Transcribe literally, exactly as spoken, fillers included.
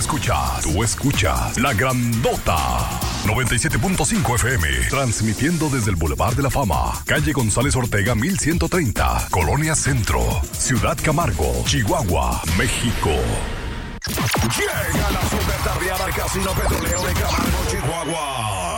escuchas, tú escuchas La Grandota. noventa y siete punto cinco F M, transmitiendo desde el Boulevard de la Fama, calle González Ortega mil ciento treinta, Colonia Centro, Ciudad Camargo, Chihuahua, México. Llega la super tardeada al Casino Petrolero de Camargo, Chihuahua.